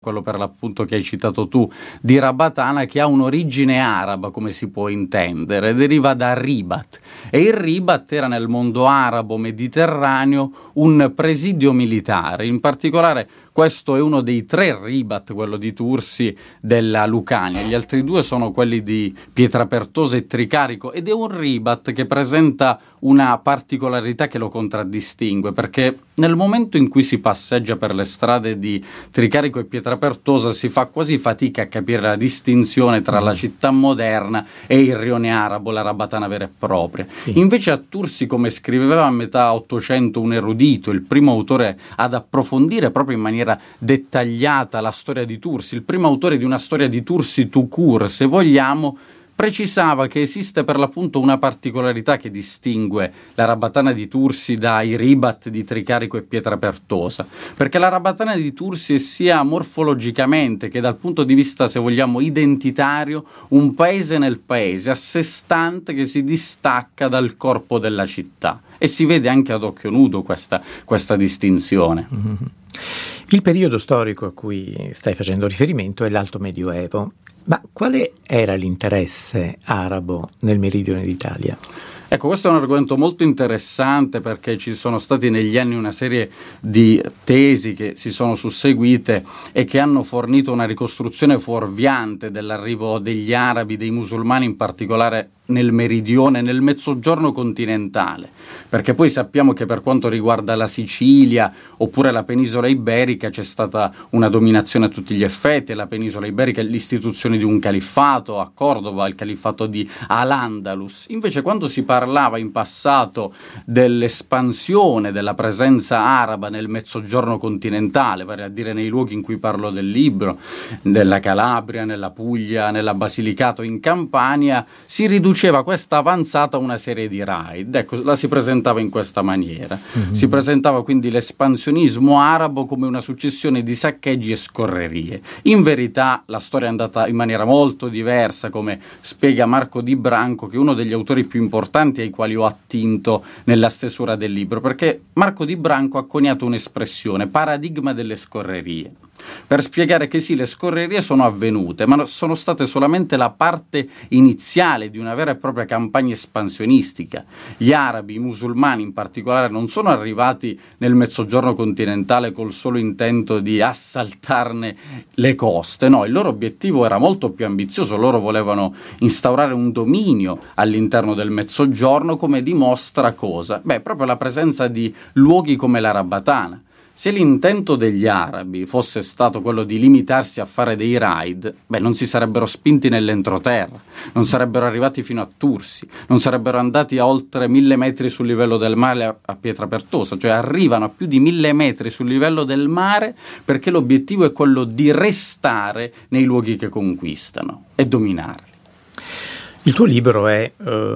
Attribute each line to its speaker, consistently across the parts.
Speaker 1: quello per l'appunto che hai citato tu, di Rabatana, che ha un'origine araba, come si può intendere, deriva da Ribat, e il Ribat era nel mondo arabo mediterraneo un presidio militare. In particolare questo è uno dei 3 Ribat, quello di Tursi, della Lucania. Gli altri 2 sono quelli di Pietrapertosa e Tricarico, ed è un Ribat che presenta una particolarità che lo contraddistingue, perché nel momento in cui si passeggia per le strade di Tricarico e Pietrapertosa si fa quasi fatica a capire la distinzione tra la città moderna e il rione arabo, la Rabatana vera e propria. Sì. Invece a Tursi, come scriveva a metà Ottocento un erudito, il primo autore ad approfondire proprio in maniera dettagliata la storia di Tursi, il primo autore di una storia di Tursi tout court, se vogliamo, precisava che esiste per l'appunto una particolarità che distingue la Rabatana di Tursi dai Ribat di Tricarico e Pietrapertosa, perché la Rabatana di Tursi è sia morfologicamente che dal punto di vista, se vogliamo, identitario, un paese nel paese, a sé stante, che si distacca dal corpo della città, e si vede anche ad occhio nudo questa distinzione.
Speaker 2: Mm-hmm. Il periodo storico a cui stai facendo riferimento è l'Alto Medioevo. Ma quale era l'interesse arabo nel meridione d'Italia?
Speaker 1: Ecco, questo è un argomento molto interessante, perché ci sono stati negli anni una serie di tesi che si sono susseguite e che hanno fornito una ricostruzione fuorviante dell'arrivo degli arabi, dei musulmani in particolare, nel meridione, nel mezzogiorno continentale, perché poi sappiamo che per quanto riguarda la Sicilia oppure la penisola iberica c'è stata una dominazione a tutti gli effetti. La penisola iberica è l'istituzione di un califfato, a Cordova il califfato di Al-Andalus. Invece quando si parlava in passato dell'espansione della presenza araba nel mezzogiorno continentale, vale a dire nei luoghi in cui parlo del libro, nella Calabria, nella Puglia, nella Basilicata o in Campania, si riduceva questa avanzata a una serie di raid. Ecco, la si presentava in questa maniera. Mm-hmm. Si presentava quindi l'espansionismo arabo come una successione di saccheggi e scorrerie. In verità la storia è andata in maniera molto diversa, come spiega Marco Di Branco, che è uno degli autori più importanti ai quali ho attinto nella stesura del libro, perché Marco Di Branco ha coniato un'espressione, paradigma delle scorrerie, per spiegare che sì, le scorrerie sono avvenute, ma sono state solamente la parte iniziale di una vera e propria campagna espansionistica. Gli arabi, i musulmani in particolare, non sono arrivati nel mezzogiorno continentale col solo intento di assaltarne le coste, no, il loro obiettivo era molto più ambizioso. Loro volevano instaurare un dominio all'interno del mezzogiorno, come dimostra cosa? Beh, proprio la presenza di luoghi come la Rabatana. Se l'intento degli arabi fosse stato quello di limitarsi a fare dei raid, non si sarebbero spinti nell'entroterra, non sarebbero arrivati fino a Tursi, non sarebbero andati a oltre 1000 metri sul livello del mare a Pietrapertosa, cioè arrivano a più di 1000 metri sul livello del mare perché l'obiettivo è quello di restare nei luoghi che conquistano e dominarli.
Speaker 2: Il tuo libro è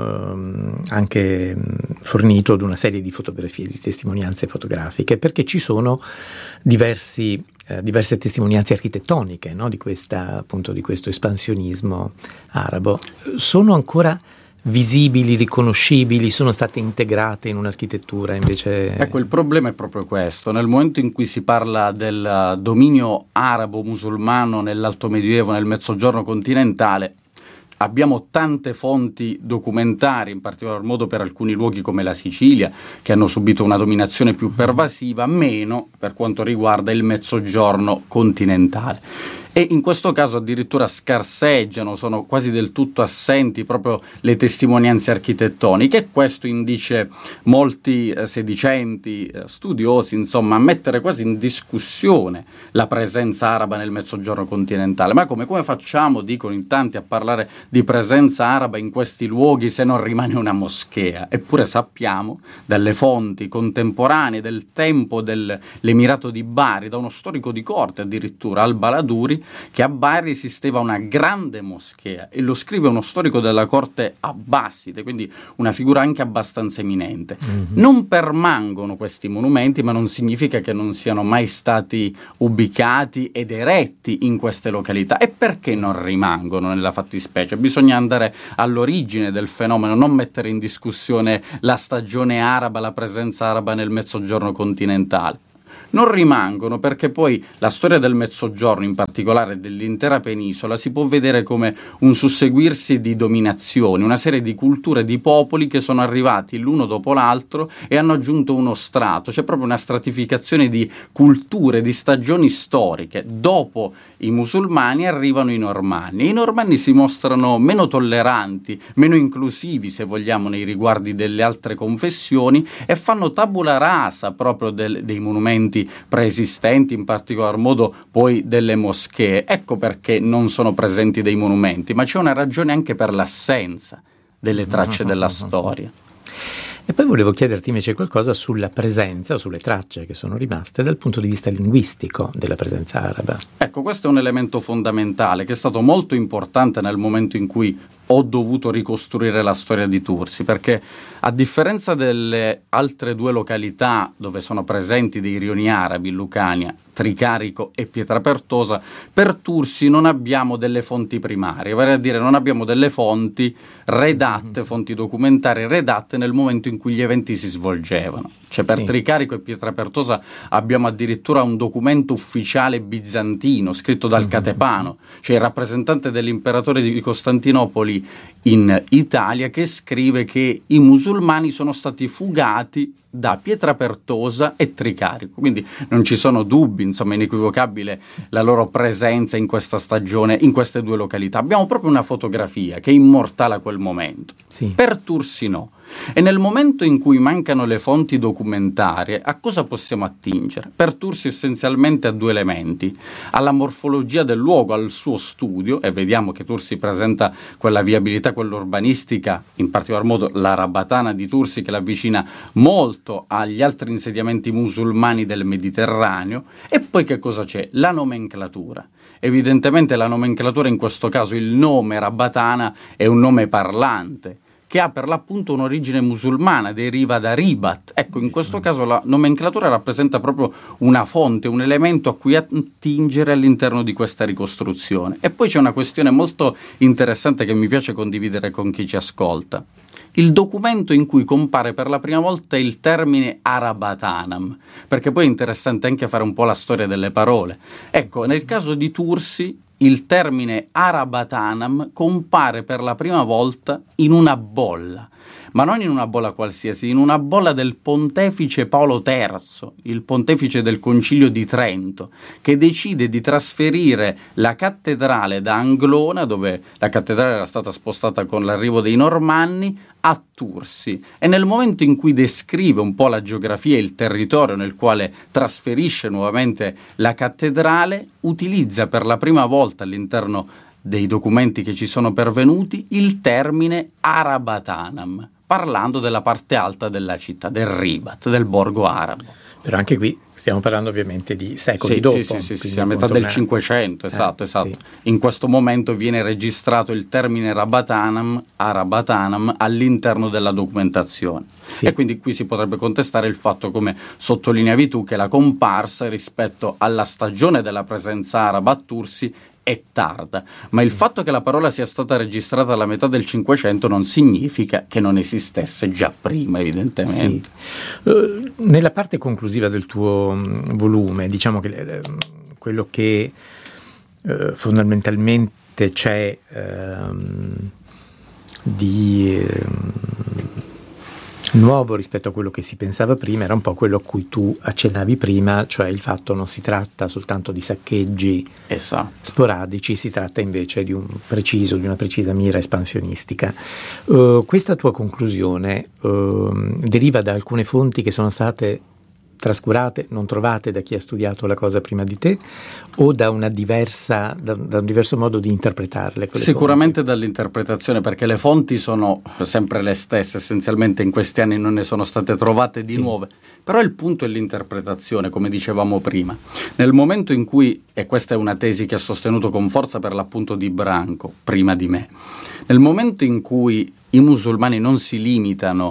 Speaker 2: anche fornito di una serie di fotografie, di testimonianze fotografiche, perché ci sono diverse testimonianze architettoniche, no? di questo espansionismo arabo. Sono ancora visibili, riconoscibili, sono state integrate in un'architettura invece?
Speaker 1: Ecco, il problema è proprio questo. Nel momento in cui si parla del dominio arabo-musulmano nell'Alto Medioevo, nel mezzogiorno continentale, abbiamo tante fonti documentarie, in particolar modo per alcuni luoghi come la Sicilia, che hanno subito una dominazione più pervasiva, meno per quanto riguarda il mezzogiorno continentale. E in questo caso addirittura scarseggiano, sono quasi del tutto assenti proprio le testimonianze architettoniche, e questo indice molti sedicenti, studiosi, insomma, a mettere quasi in discussione la presenza araba nel mezzogiorno continentale. Ma come facciamo, dicono in tanti, a parlare di presenza araba in questi luoghi se non rimane una moschea? Eppure sappiamo dalle fonti contemporanee del tempo dell'Emirato di Bari, da uno storico di corte addirittura, Al-Baladuri, che a Bari esisteva una grande moschea, e lo scrive uno storico della corte abbaside, quindi una figura anche abbastanza eminente. Mm-hmm. Non permangono questi monumenti, ma non significa che non siano mai stati ubicati ed eretti in queste località. E perché non rimangono nella fattispecie? Bisogna andare all'origine del fenomeno, non mettere in discussione la stagione araba, la presenza araba nel mezzogiorno continentale. non rimangono, perché poi la storia del Mezzogiorno, in particolare dell'intera penisola, si può vedere come un susseguirsi di dominazioni, una serie di culture, di popoli che sono arrivati l'uno dopo l'altro e hanno aggiunto uno strato. C'è proprio una stratificazione di culture, di stagioni storiche. Dopo i musulmani arrivano i normanni, e i normanni si mostrano meno tolleranti, meno inclusivi, se vogliamo, nei riguardi delle altre confessioni, e fanno tabula rasa proprio dei monumenti preesistenti, in particolar modo poi delle moschee. Ecco perché non sono presenti dei monumenti, ma c'è una ragione anche per l'assenza delle tracce della storia.
Speaker 2: E poi volevo chiederti invece qualcosa sulla presenza o sulle tracce che sono rimaste dal punto di vista linguistico della presenza araba.
Speaker 1: Ecco, questo è un elemento fondamentale che è stato molto importante nel momento in cui ho dovuto ricostruire la storia di Tursi, perché a differenza delle altre due località dove sono presenti dei rioni arabi, Lucania, Tricarico e Pietrapertosa, per Tursi non abbiamo delle fonti primarie, vale a dire non abbiamo delle fonti redatte, fonti documentarie redatte nel momento in cui gli eventi si svolgevano. Cioè per Tricarico e Pietrapertosa abbiamo addirittura un documento ufficiale bizantino scritto dal Catepano, cioè il rappresentante dell'imperatore di Costantinopoli in Italia, che scrive che i musulmani sono stati fugati da Pietrapertosa e Tricarico, quindi non ci sono dubbi, insomma è inequivocabile la loro presenza in questa stagione, in queste due località. Abbiamo proprio una fotografia che immortala quel momento. Per Tursi no. E nel momento in cui mancano le fonti documentarie, a cosa possiamo attingere? Per Tursi essenzialmente a due elementi: alla morfologia del luogo, al suo studio, e vediamo che Tursi presenta quella viabilità, quella urbanistica, in particolar modo la Rabatana di Tursi, che l'avvicina molto agli altri insediamenti musulmani del Mediterraneo. E poi che cosa c'è? La nomenclatura. Evidentemente la nomenclatura, in questo caso il nome Rabatana, è un nome parlante, che ha per l'appunto un'origine musulmana, deriva da Ribat. Ecco, in questo caso la nomenclatura rappresenta proprio una fonte, un elemento a cui attingere all'interno di questa ricostruzione. E poi c'è una questione molto interessante che mi piace condividere con chi ci ascolta. Il documento in cui compare per la prima volta il termine Arabatanam, perché poi è interessante anche fare un po' la storia delle parole. Ecco, nel caso di Tursi il termine Arabatanam compare per la prima volta in una bolla, ma non in una bolla qualsiasi, in una bolla del pontefice Paolo III, il pontefice del Concilio di Trento, che decide di trasferire la cattedrale da Anglona, dove la cattedrale era stata spostata con l'arrivo dei Normanni, a Tursi. E nel momento in cui descrive un po' la geografia e il territorio nel quale trasferisce nuovamente la cattedrale, utilizza per la prima volta all'interno dei documenti che ci sono pervenuti il termine Arabatanam, parlando della parte alta della città, del Ribat, del borgo arabo.
Speaker 2: Però anche qui stiamo parlando ovviamente di secoli dopo.
Speaker 1: Sì, a metà del Cinquecento, esatto. Sì. In questo momento viene registrato il termine Arabatanam all'interno della documentazione. Sì. E quindi qui si potrebbe contestare il fatto, come sottolineavi tu, che la comparsa rispetto alla stagione della presenza araba a Tursi è tarda, ma il fatto che la parola sia stata registrata alla metà del Cinquecento non significa che non esistesse già prima, evidentemente.
Speaker 2: Nella parte conclusiva del tuo volume, diciamo che quello che fondamentalmente c'è di nuovo rispetto a quello che si pensava prima era un po' quello a cui tu accennavi prima, cioè il fatto non si tratta soltanto di saccheggi sporadici, si tratta invece di una precisa mira espansionistica. Questa tua conclusione deriva da alcune fonti che sono state trascurate, non trovate da chi ha studiato la cosa prima di te, o da un diverso modo di interpretarle?
Speaker 1: Sicuramente fonti? Dall'interpretazione, perché le fonti sono sempre le stesse, essenzialmente in questi anni non ne sono state trovate di nuove, però il punto è l'interpretazione, come dicevamo prima. Nel momento in cui, e questa è una tesi che ha sostenuto con forza per l'appunto Di Branco, prima di me, nel momento in cui i musulmani non si limitano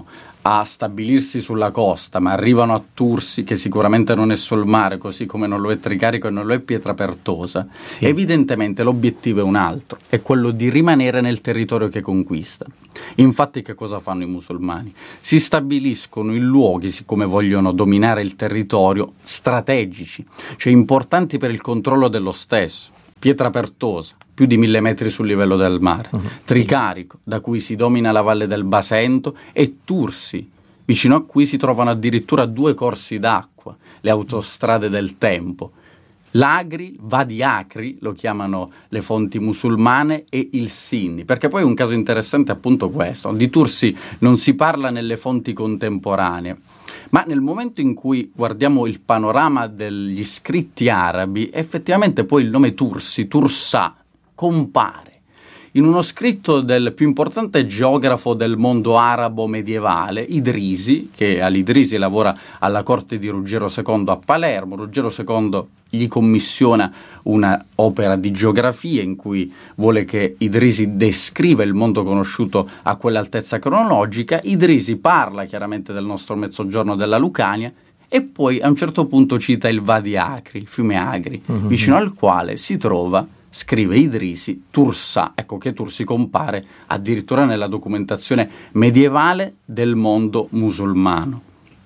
Speaker 1: a stabilirsi sulla costa, ma arrivano a Tursi, che sicuramente non è sul mare, così come non lo è Tricarico e non lo è Pietrapertosa, sì. Evidentemente l'obiettivo è un altro, è quello di rimanere nel territorio che conquistano. Infatti che cosa fanno i musulmani? Si stabiliscono in luoghi, siccome vogliono dominare il territorio, strategici, cioè importanti per il controllo dello stesso. Pietrapertosa, più di 1000 metri sul livello del mare, Tricarico, da cui si domina la valle del Basento, e Tursi, vicino a cui si trovano addirittura 2 corsi d'acqua, le autostrade del tempo. L'Agri, Wadi Akri, lo chiamano le fonti musulmane, e il Sinni, perché poi un caso interessante è appunto questo. Di Tursi non si parla nelle fonti contemporanee, ma nel momento in cui guardiamo il panorama degli scritti arabi, effettivamente poi il nome Tursi, Tursà, compare in uno scritto del più importante geografo del mondo arabo medievale, Idrisi, che all'Idrisi lavora alla corte di Ruggero II a Palermo. Ruggero II gli commissiona una opera di geografia in cui vuole che Idrisi descriva il mondo conosciuto a quell'altezza cronologica. Idrisi parla chiaramente del nostro mezzogiorno della Lucania e poi a un certo punto cita il Wadi Akri, il fiume Agri, vicino al quale si trova, scrive Idrisi, Tursà. Ecco che Tursi compare addirittura nella documentazione medievale del mondo musulmano.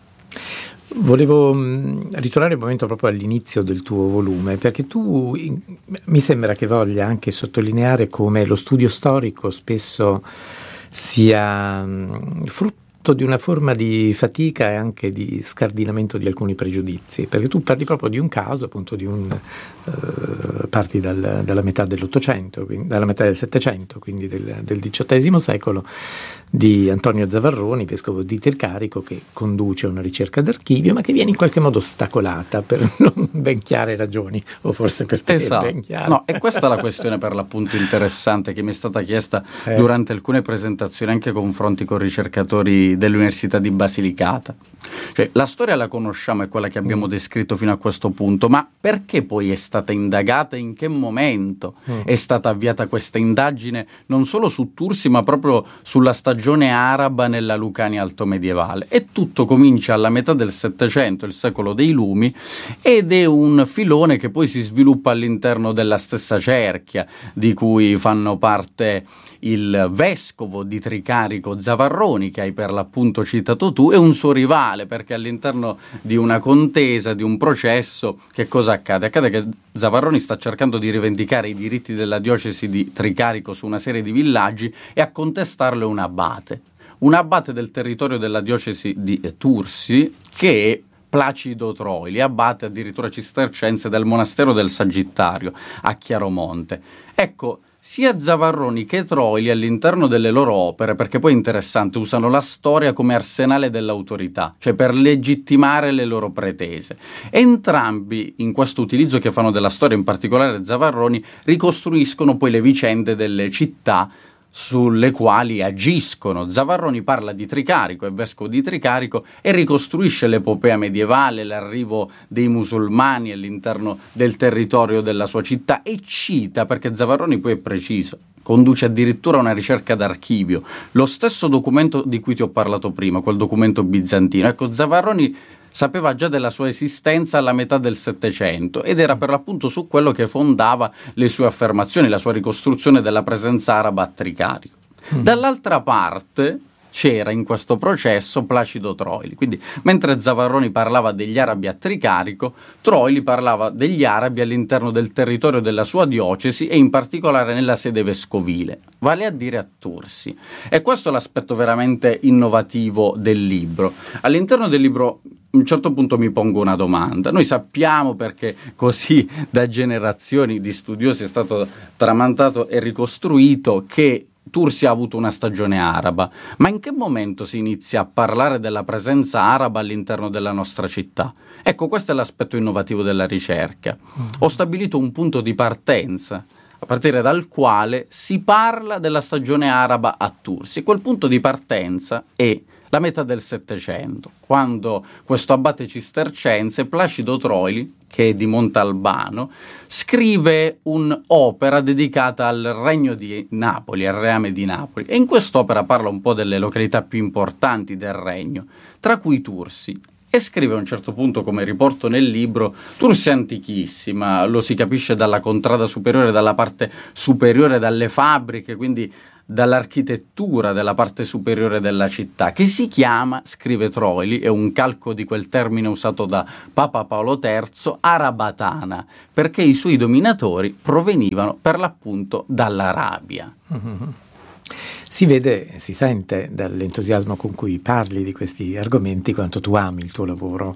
Speaker 2: Volevo ritornare un momento proprio all'inizio del tuo volume, perché tu mi sembra che voglia anche sottolineare come lo studio storico spesso sia frutto di una forma di fatica e anche di scardinamento di alcuni pregiudizi, perché tu parli proprio di un caso, appunto di parti dalla metà dell'Ottocento, dalla metà del Settecento, quindi del XVIII secolo, di Antonio Zavarroni, vescovo di Tricarico, che conduce una ricerca d'archivio, ma che viene in qualche modo ostacolata per non ben chiare ragioni, o forse per te ben chiare.
Speaker 1: No, e questa è la questione per l'appunto interessante che mi è stata chiesta durante alcune presentazioni, anche confronti con ricercatori dell'Università di Basilicata. Cioè, la storia la conosciamo, è quella che abbiamo descritto fino a questo punto, ma perché poi è stata indagata, in che momento è stata avviata questa indagine, non solo su Tursi ma proprio sulla stagione araba nella Lucania altomedievale? E tutto comincia alla metà del Settecento, il secolo dei lumi, ed è un filone che poi si sviluppa all'interno della stessa cerchia di cui fanno parte il vescovo di Tricarico Zavarroni, che hai per l'appunto citato tu, e un suo rivale, perché all'interno di una contesa, di un processo, che cosa accade? Accade che Zavarroni sta cercando di rivendicare i diritti della diocesi di Tricarico su una serie di villaggi e a contestarlo è un abate del territorio della diocesi di Tursi, che è Placido Troili, abate addirittura cistercense del monastero del Sagittario a Chiaromonte. Ecco, sia Zavarroni che Troili all'interno delle loro opere, perché poi è interessante, usano la storia come arsenale dell'autorità, cioè per legittimare le loro pretese. Entrambi, in questo utilizzo che fanno della storia, in particolare Zavarroni, ricostruiscono poi le vicende delle città sulle quali agiscono. Zavarroni parla di Tricarico, è vescovo di Tricarico, e ricostruisce l'epopea medievale, l'arrivo dei musulmani all'interno del territorio della sua città, e cita, perché Zavarroni poi è preciso, conduce addirittura una ricerca d'archivio, lo stesso documento di cui ti ho parlato prima, quel documento bizantino. Ecco, Zavarroni sapeva già della sua esistenza alla metà del Settecento ed era per l'appunto su quello che fondava le sue affermazioni, la sua ricostruzione della presenza araba a Tricarico. Dall'altra parte c'era in questo processo Placido Troili, quindi mentre Zavarroni parlava degli arabi a Tricarico, Troili parlava degli arabi all'interno del territorio della sua diocesi e in particolare nella sede vescovile, vale a dire a Tursi. E questo è l'aspetto veramente innovativo del libro. All'interno del libro a un certo punto mi pongo una domanda. Noi sappiamo, perché così da generazioni di studiosi è stato tramandato e ricostruito, che Tursi ha avuto una stagione araba, ma in che momento si inizia a parlare della presenza araba all'interno della nostra città? Ecco, questo è l'aspetto innovativo della ricerca. Ho stabilito un punto di partenza a partire dal quale si parla della stagione araba a Tursi. Quel punto di partenza è la metà del Settecento, quando questo abate cistercense, Placido Troili, che è di Montalbano, scrive un'opera dedicata al regno di Napoli, al reame di Napoli, e in quest'opera parla un po' delle località più importanti del regno, tra cui Tursi. E scrive a un certo punto, come riporto nel libro, Tursi è antichissima, lo si capisce dalla contrada superiore, dalla parte superiore, dalle fabbriche, quindi dall'architettura della parte superiore della città, che si chiama, scrive Troili, è un calco di quel termine usato da Papa Paolo III, Arabatana, perché i suoi dominatori provenivano per l'appunto dall'Arabia.
Speaker 2: Mm-hmm. Si vede, si sente dall'entusiasmo con cui parli di questi argomenti quanto tu ami il tuo lavoro,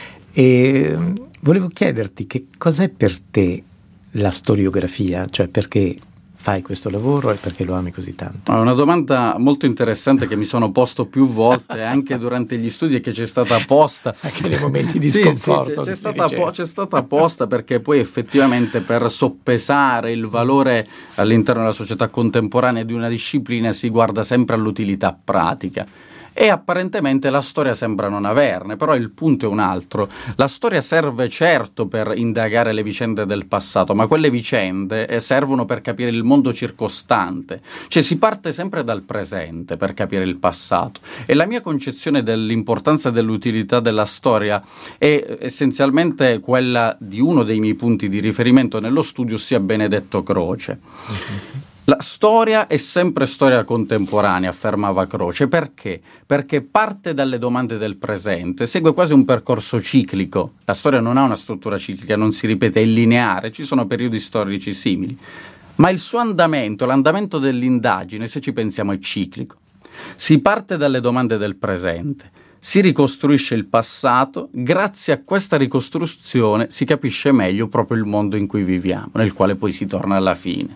Speaker 2: e volevo chiederti che cos'è per te la storiografia, cioè perché fai questo lavoro e perché lo ami così tanto?
Speaker 1: È una domanda molto interessante che mi sono posto più volte anche durante gli studi e che c'è stata posta
Speaker 2: anche nei momenti di sconforto.
Speaker 1: Sì, c'è stata posta perché poi effettivamente per soppesare il valore all'interno della società contemporanea di una disciplina si guarda sempre all'utilità pratica. E apparentemente la storia sembra non averne, però il punto è un altro. La storia serve certo per indagare le vicende del passato, ma quelle vicende servono per capire il mondo circostante. Cioè si parte sempre dal presente per capire il passato. E la mia concezione dell'importanza e dell'utilità della storia è essenzialmente quella di uno dei miei punti di riferimento nello studio, sia Benedetto Croce. La storia è sempre storia contemporanea, affermava Croce. Perché? Perché parte dalle domande del presente, segue quasi un percorso ciclico. La storia non ha una struttura ciclica, non si ripete, è lineare, ci sono periodi storici simili. Ma il suo andamento, l'andamento dell'indagine, se ci pensiamo, è ciclico. Si parte dalle domande del presente, si ricostruisce il passato, grazie a questa ricostruzione si capisce meglio proprio il mondo in cui viviamo, nel quale poi si torna alla fine.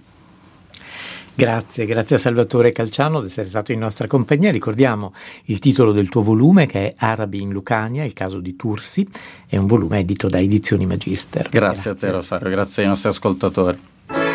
Speaker 2: Grazie a Salvatore Calciano di essere stato in nostra compagnia. Ricordiamo il titolo del tuo volume, che è Arabi in Lucania, il caso di Tursi, è un volume edito da Edizioni Magister.
Speaker 1: Grazie a te, Rosario, grazie ai nostri ascoltatori.